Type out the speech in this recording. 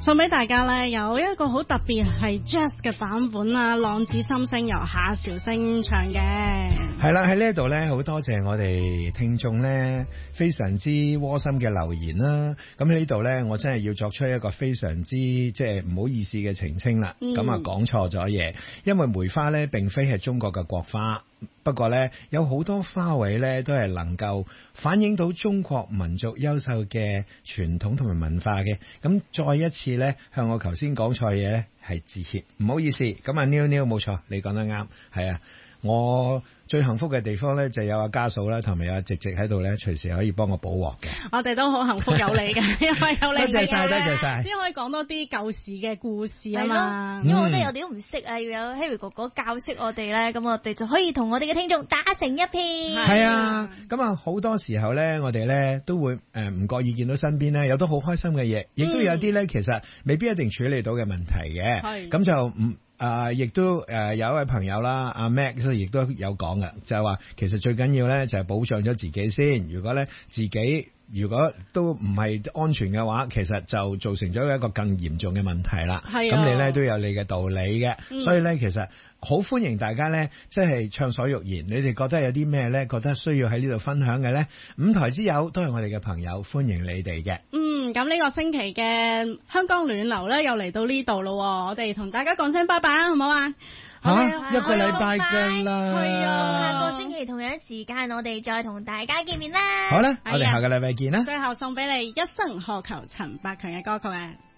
送俾大家咧，有一個好特別係 jazz 嘅版本啊，浪子心聲由夏韶聲唱嘅。 係啦，喺呢度咧，好多謝我哋聽眾咧，非常之窩心嘅留言啦。咁喺呢度咧，我真係要作出一個非常之即係唔好意思嘅澄清啦。咁啊講錯咗嘢，因為梅花咧並非係中國嘅國花。不過咧，有好多花卉咧都係能夠反映到中國民族優秀嘅傳統同埋文化嘅。咁再一次咧，向我頭先講錯嘢咧係致歉，唔好意思。咁啊 Neil 冇錯，你講得啱，係啊，我最幸福嘅地方咧就有阿家嫂啦，同埋有阿直直喺度咧，隨時可以幫我補鑊嘅。 我哋都好幸福有你嘅，因為有你， 多謝晒，多謝晒， 先可以講多啲舊時嘅故事啊嘛。 因為我哋有啲都唔識啊，要有 Harry 哥哥教識我哋咧，咁我哋就可以同我哋嘅聽眾打成一片。 係啊，咁啊好多時候咧，我哋咧都會唔覺意見到身邊咧有都好開心嘅嘢，亦都有啲咧其實未必一定處理到嘅問題嘅。咁就唔。亦都有一位朋友啦，阿 Max 亦都有講嘅，就係話其實最緊要咧就係保障咗自己先。如果咧自己如果都唔係安全嘅話，其實就造成咗一個更嚴重嘅問題啦。咁你咧都有你嘅道理嘅，所以咧其實好歡迎大家咧，即係暢所欲言。你哋覺得有啲咩咧，覺得需要喺呢度分享嘅咧，五台之友都係我哋嘅朋友，歡迎你哋嘅。 咁呢個星期嘅香港暖流咧，又嚟到呢度咯，我哋同大家講聲拜拜啊，好唔好啊？ 一個禮拜㗎啦， 係啊，下個星期同樣時間，我哋再同大家見面啦。 好啦，我哋下個禮拜見啦。 最後送俾你一生何求陳百強嘅歌曲啊！